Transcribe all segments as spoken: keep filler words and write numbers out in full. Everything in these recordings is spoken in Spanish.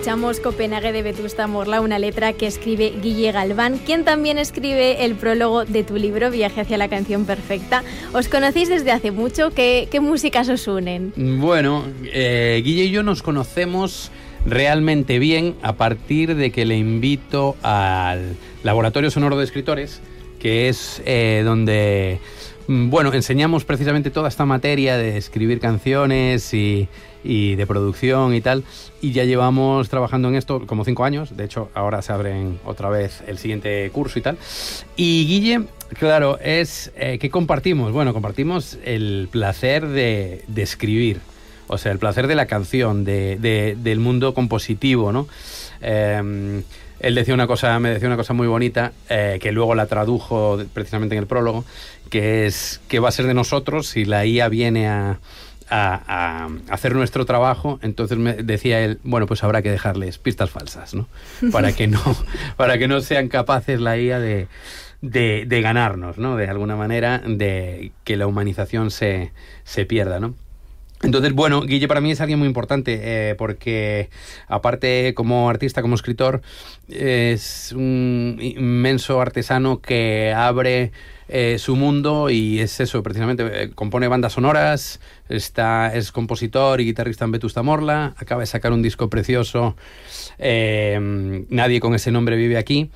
escuchamos Copenhague de Vetusta Morla, una letra que escribe Guille Galván, quien también escribe el prólogo de tu libro, Viaje hacia la canción perfecta. ¿Os conocéis desde hace mucho? ¿Qué, qué músicas os unen? Bueno, eh, Guille y yo nos conocemos realmente bien a partir de que le invito al Laboratorio Sonoro de Escritores, que es eh, donde, bueno, enseñamos precisamente toda esta materia de escribir canciones y, y de producción y tal, y ya llevamos trabajando en esto como cinco años. De hecho, ahora se abren otra vez el siguiente curso y tal. Y Guille, claro, es eh, ¿qué compartimos? Bueno, compartimos el placer de, de escribir. O sea, el placer de la canción, de, de, del mundo compositivo, ¿no? Eh, él decía una cosa, me decía una cosa muy bonita, eh, que luego la tradujo precisamente en el prólogo, que es que va a ser de nosotros si la I A viene a, a, a hacer nuestro trabajo. Entonces me decía él, bueno, pues habrá que dejarles pistas falsas, ¿no? Para que no, para que no sean capaces la I A de, de, de ganarnos, ¿no? De alguna manera, de que la humanización se, se pierda, ¿no? Entonces, bueno, Guille para mí es alguien muy importante eh, porque, aparte como artista, como escritor, es un inmenso artesano que abre eh, su mundo y es eso, precisamente, eh, compone bandas sonoras, está, es compositor y guitarrista en Vetusta Morla, acaba de sacar un disco precioso, eh, Nadie con ese nombre vive aquí.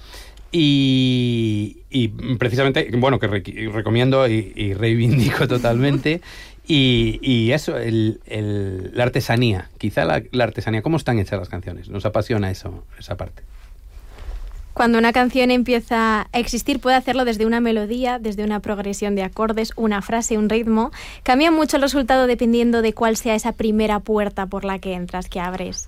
Y, y precisamente, bueno, que re recomiendo y, y reivindico totalmente. Y, y eso, el, el, la artesanía, quizá la, la artesanía, cómo están hechas las canciones. Nos apasiona eso, esa parte. Cuando una canción empieza a existir, puede hacerlo desde una melodía, desde una progresión de acordes, una frase, un ritmo. Cambia mucho el resultado dependiendo de cuál sea esa primera puerta por la que entras, que abres.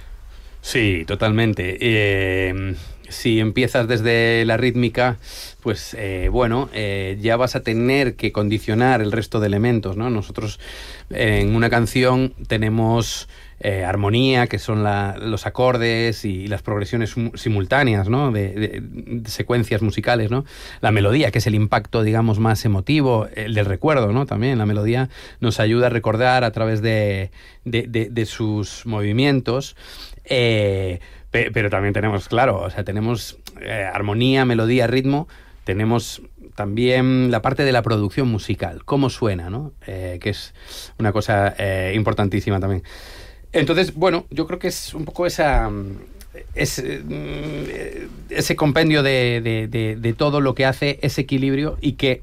Sí, totalmente. Eh, si empiezas desde la rítmica, pues eh, bueno, eh, ya vas a tener que condicionar el resto de elementos, ¿no? Nosotros eh, en una canción tenemos eh, armonía, que son la, los acordes y las progresiones simultáneas, ¿no? De, de, de secuencias musicales, ¿no? La melodía, que es el impacto, digamos, más emotivo, el del recuerdo, ¿no? También la melodía nos ayuda a recordar a través de, de, de, de sus movimientos. Eh, pe pero también tenemos, claro, o sea, tenemos eh, armonía, melodía, ritmo, tenemos también la parte de la producción musical, cómo suena, ¿no? Eh, que es una cosa eh, importantísima también. Entonces, bueno, yo creo que es un poco esa, ese, ese compendio de, de, de, de todo lo que hace ese equilibrio, y que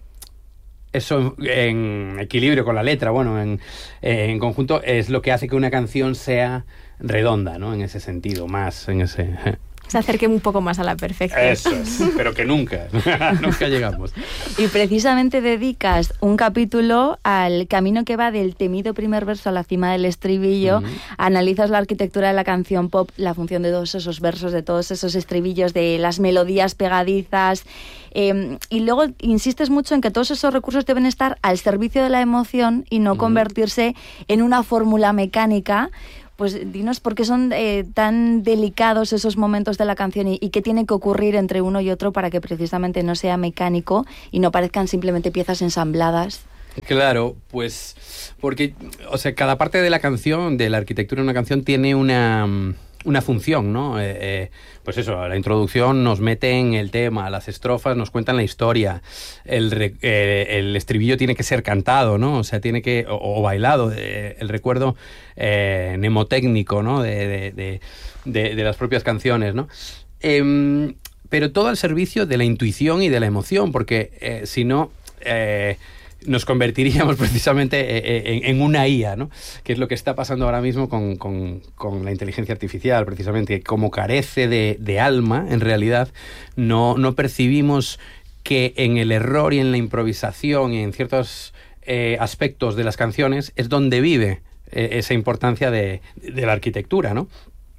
eso en equilibrio con la letra, bueno, en, en conjunto, es lo que hace que una canción sea redonda, ¿no? En ese sentido, más en ese... Se acerque un poco más a la perfección. Eso es, pero que nunca, nunca llegamos. Y precisamente dedicas un capítulo al camino que va del temido primer verso a la cima del estribillo. Uh-huh. Analizas la arquitectura de la canción pop, la función de todos esos versos, de todos esos estribillos, de las melodías pegadizas. Eh, y luego insistes mucho en que todos esos recursos deben estar al servicio de la emoción y no uh-huh. convertirse en una fórmula mecánica. Pues dinos por qué son eh, tan delicados esos momentos de la canción y, y qué tiene que ocurrir entre uno y otro para que precisamente no sea mecánico y no parezcan simplemente piezas ensambladas. Claro, pues porque, o sea, cada parte de la canción, de la arquitectura de una canción, tiene una, una función, ¿no? Eh, eh, pues eso, la introducción nos mete en el tema, las estrofas nos cuentan la historia, el, re, eh, el estribillo tiene que ser cantado, ¿no? O sea, tiene que, o, o bailado, eh, el recuerdo eh, mnemotécnico, ¿no? De, de, de, de, de las propias canciones, ¿no? Eh, pero todo al servicio de la intuición y de la emoción, porque eh, si no... Eh, nos convertiríamos precisamente en, en una I A, ¿no? Que es lo que está pasando ahora mismo con, con, con la inteligencia artificial, precisamente. Como carece de, de alma, en realidad, no, no percibimos que en el error y en la improvisación y en ciertos eh, aspectos de las canciones es donde vive eh, esa importancia de, de la arquitectura, ¿no?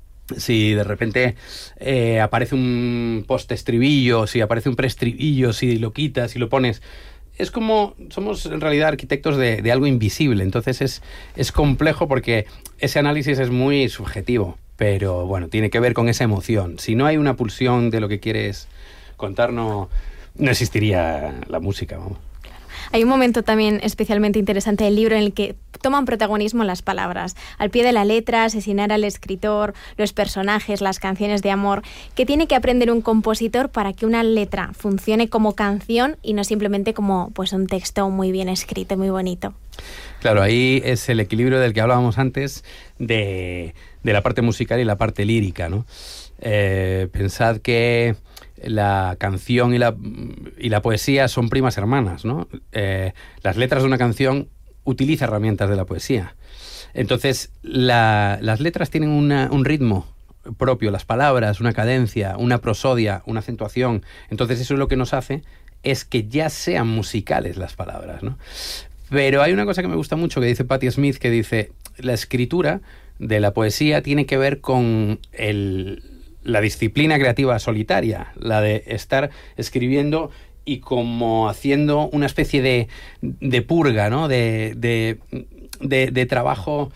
Si de repente eh, aparece un postestribillo, si aparece un preestribillo, si lo quitas, si lo pones... Es como, somos en realidad arquitectos de, de algo invisible, entonces es, es complejo porque ese análisis es muy subjetivo, pero bueno, tiene que ver con esa emoción. Si no hay una pulsión de lo que quieres contar, no, no existiría la música, vamos. Hay un momento también especialmente interesante del libro en el que toman protagonismo las palabras. Al pie de la letra, asesinar al escritor, los personajes, las canciones de amor, que tiene que aprender un compositor para que una letra funcione como canción y no simplemente como pues un texto muy bien escrito, muy bonito. Claro, ahí es el equilibrio del que hablábamos antes de, de la parte musical y la parte lírica, ¿no? Eh, pensad que la canción y la, y la poesía son primas hermanas, ¿no? Eh, las letras de una canción utilizan herramientas de la poesía. Entonces, la, las letras tienen una, un ritmo propio, las palabras, una cadencia, una prosodia, una acentuación. Entonces, eso es lo que nos hace es que ya sean musicales las palabras, ¿no? Pero hay una cosa que me gusta mucho que dice Patti Smith, que dice, la escritura de la poesía tiene que ver con el, la disciplina creativa solitaria, la de estar escribiendo y como haciendo una especie de, de purga, ¿no? De, de, de, de trabajo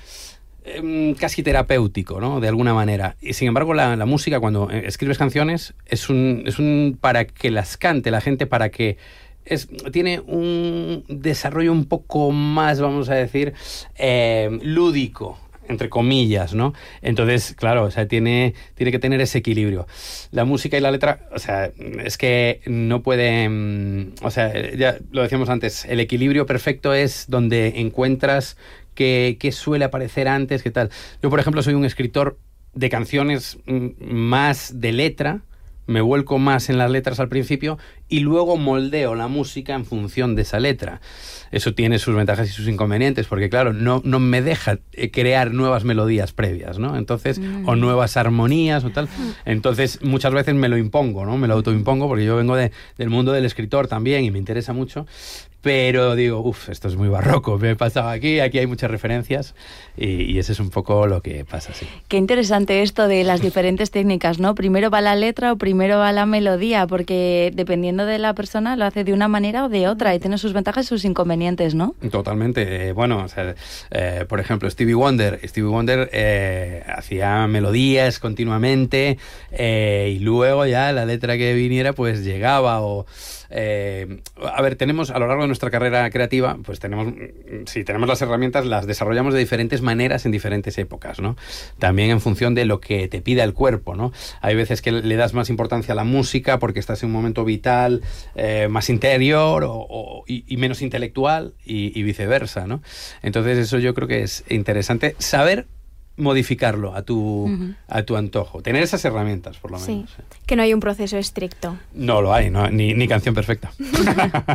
eh, casi terapéutico, ¿no? De alguna manera. Y sin embargo, la, la música, cuando escribes canciones, es un, es un para que las cante la gente, para que Es, tiene un desarrollo un poco más, vamos a decir, eh, lúdico, entre comillas, ¿no? Entonces, claro, o sea, tiene, tiene que tener ese equilibrio. La música y la letra, o sea, es que no puede, o sea, ya lo decíamos antes, el equilibrio perfecto es donde encuentras qué, qué suele aparecer antes, qué tal. Yo, por ejemplo, soy un escritor de canciones más de letra, me vuelco más en las letras al principio y luego moldeo la música en función de esa letra. Eso tiene sus ventajas y sus inconvenientes, porque claro, no, no me deja crear nuevas melodías previas, ¿no? Entonces, mm. o nuevas armonías o tal. Entonces, muchas veces me lo impongo, ¿no? Me lo autoimpongo, porque yo vengo de, del mundo del escritor también y me interesa mucho. Pero digo, uff, esto es muy barroco, me he pasado aquí, aquí hay muchas referencias y, y ese es un poco lo que pasa, sí. Qué interesante esto de las diferentes técnicas, ¿no? Primero va la letra o primero va la melodía, porque dependiendo de la persona lo hace de una manera o de otra y tiene sus ventajas y sus inconvenientes, ¿no? Totalmente. Eh, bueno, o sea, eh, por ejemplo, Stevie Wonder. Stevie Wonder eh, hacía melodías continuamente eh, y luego ya la letra que viniera pues llegaba o... Eh, a ver, tenemos a lo largo de nuestra carrera creativa, pues tenemos, si tenemos las herramientas, las desarrollamos de diferentes maneras en diferentes épocas, ¿no? También en función de lo que te pida el cuerpo, ¿no? Hay veces que le das más importancia a la música porque estás en un momento vital, eh, más interior o, o, y, y menos intelectual y, y viceversa, ¿no? Entonces eso yo creo que es interesante saber modificarlo a tu, uh-huh. a tu antojo. Tener esas herramientas, por lo menos. Sí, que no hay un proceso estricto. No lo hay, no, ni, ni canción perfecta.